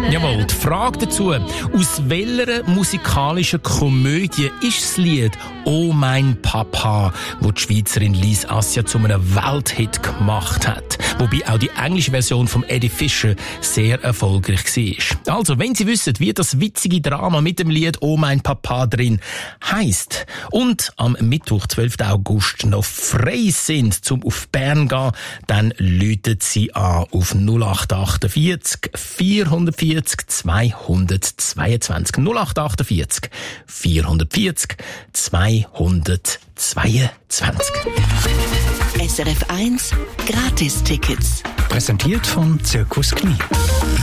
Jawohl, die Frage dazu: Aus welcher musikalischen Komödie ist das Lied «Oh mein Papa», wo die Schweizerin Lise Assia zu einem Welthit gemacht hat? Wobei auch die englische Version von Eddie Fischer sehr erfolgreich war. Also, wenn Sie wissen, wie das witzige Drama mit dem Lied «Oh mein Papa» drin heisst und am Mittwoch, 12. August, noch frei sind, zum auf Bern gehen, dann läuten Sie an auf 0848 440 222. 0848 440 222. SRF 1 Gratis-Tickets. Präsentiert von Zirkus Knie.